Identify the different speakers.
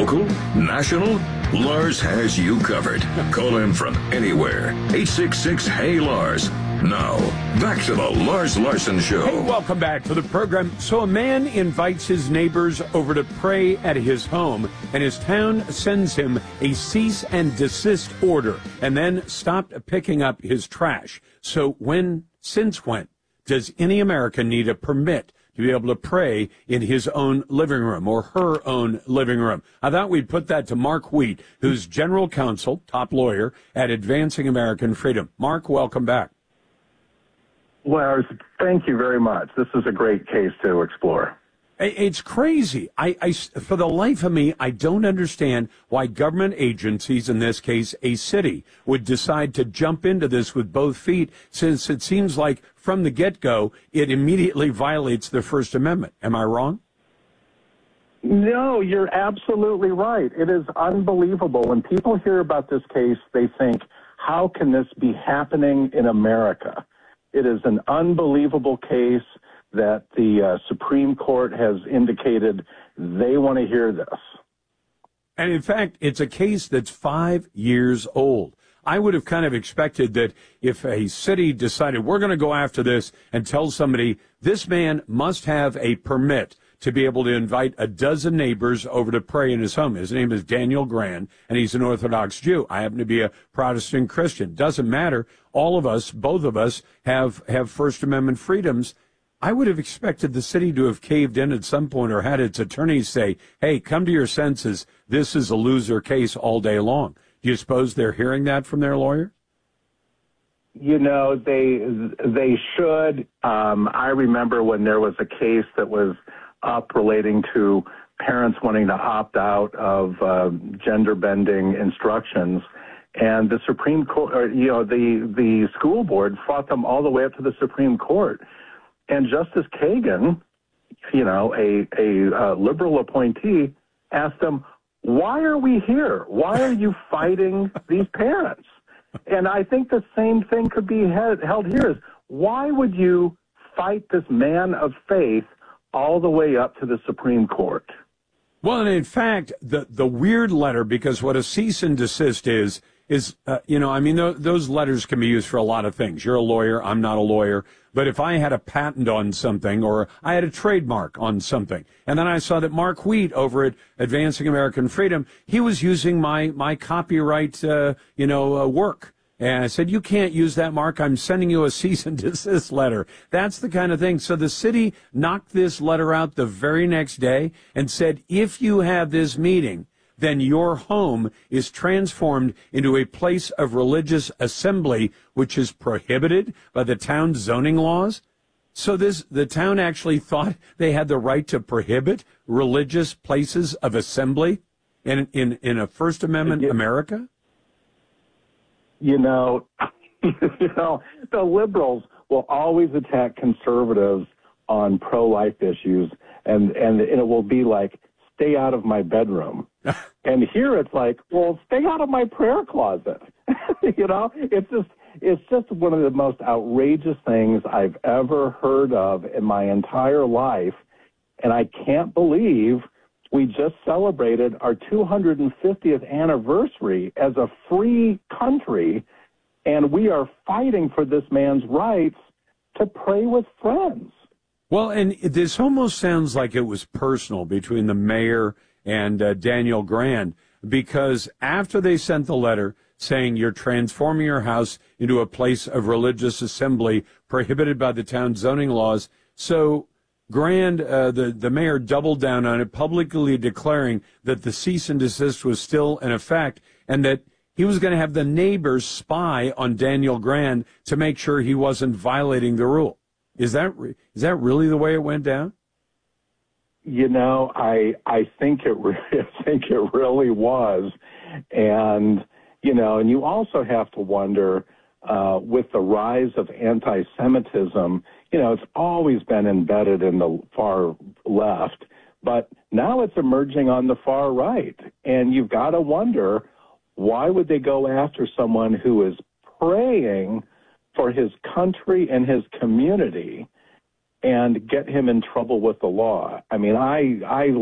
Speaker 1: Local, national, Lars has you covered. Call him from anywhere. 866-HEY-LARS. Now, back to the Lars Larson Show.
Speaker 2: Hey, welcome back to the program. So a man invites his neighbors over to pray at his home, and his town sends him a cease and desist order, and then stopped picking up his trash. So since when does any American need a permit to be able to pray in his own living room or her own living room? I thought we'd put that to Mark Wheat, who's general counsel, top lawyer at Advancing American Freedom. Mark, welcome back.
Speaker 3: Lars, thank you very much. This is a great case to explore.
Speaker 2: It's crazy. I, for the life of me, I don't understand why government agencies, in this case a city, would decide to jump into this with both feet, since it seems like from the get-go it immediately violates the First Amendment. Am I wrong?
Speaker 3: No, you're absolutely right. It is unbelievable. When people hear about this case, they think, how can this be happening in America? It is an unbelievable case that the Supreme Court has indicated they want to hear this.
Speaker 2: And in fact, it's a case that's 5 years old. I would have kind of expected that if a city decided we're going to go after this and tell somebody this man must have a permit to be able to invite a dozen neighbors over to pray in his home. His name is Daniel Grand, and he's an Orthodox Jew. I happen to be a Protestant Christian. Doesn't matter. All of us, both of us, have First Amendment freedoms. I would have expected the city to have caved in at some point or had its attorneys say, hey, come to your senses. This is a loser case all day long. Do you suppose they're hearing that from their lawyer?
Speaker 3: You know, they should. I remember when there was a case that was up relating to parents wanting to opt out of gender-bending instructions, and the Supreme Court, the school board fought them all the way up to the Supreme Court. And Justice Kagan, a liberal appointee, asked them, why are we here? Why are you fighting these parents? And I think the same thing could be held here is, why would you fight this man of faith all the way up to the Supreme Court?
Speaker 2: Well, and in fact, the weird letter, because what a cease and desist is those letters can be used for a lot of things. You're a lawyer. I'm not a lawyer. But if I had a patent on something or I had a trademark on something, and then I saw that Mark Wheat over at Advancing American Freedom, he was using my copyright, work. And I said, you can't use that, Mark. I'm sending you a cease and desist letter. That's the kind of thing. So the city knocked this letter out the very next day and said, if you have this meeting, then your home is transformed into a place of religious assembly, which is prohibited by the town's zoning laws. So the town actually thought they had the right to prohibit religious places of assembly in a First Amendment America?
Speaker 3: The liberals will always attack conservatives on pro-life issues, and it will be like, stay out of my bedroom. And here it's like, well, stay out of my prayer closet. It's just one of the most outrageous things I've ever heard of in my entire life. And I can't believe we just celebrated our 250th anniversary as a free country, and we are fighting for this man's rights to pray with friends.
Speaker 2: Well, and this almost sounds like it was personal between the mayor and Daniel Grand, because after they sent the letter saying you're transforming your house into a place of religious assembly prohibited by the town's zoning laws, so Grand, the mayor, doubled down on it, publicly declaring that the cease and desist was still in effect and that he was going to have the neighbors spy on Daniel Grand to make sure he wasn't violating the rule. Is that really the way it went down?
Speaker 3: I think it really was, and you also have to wonder with the rise of anti-Semitism. It's always been embedded in the far left, but now it's emerging on the far right, and you've got to wonder, why would they go after someone who is praying for his country and his community and get him in trouble with the law? I mean, I